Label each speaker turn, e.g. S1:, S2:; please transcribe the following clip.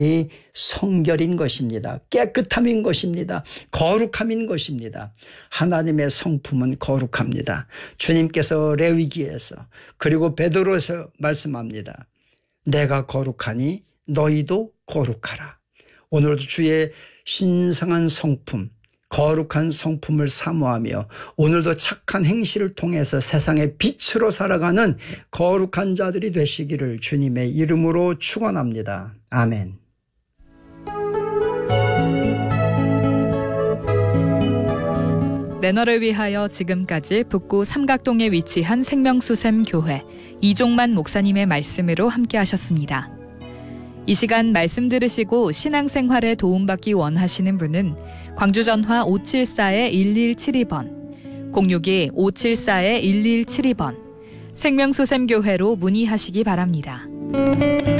S1: 이 성결인 것입니다. 깨끗함인 것입니다. 거룩함인 것입니다. 하나님의 성품은 거룩합니다. 주님께서 레위기에서 그리고 베드로에서 말씀합니다. 내가 거룩하니 너희도 거룩하라. 오늘도 주의 신성한 성품, 거룩한 성품을 사모하며 오늘도 착한 행실을 통해서 세상의 빛으로 살아가는 거룩한 자들이 되시기를 주님의 이름으로 축원합니다. 아멘.
S2: 매너를 위하여 지금까지 북구 삼각동에 위치한 생명수샘교회 이종만 목사님의 말씀으로 함께 하셨습니다. 이 시간 말씀 들으시고 신앙생활에 도움받기 원하시는 분은 광주전화 574-1172번, 062-574-1172번 생명수샘교회로 문의하시기 바랍니다.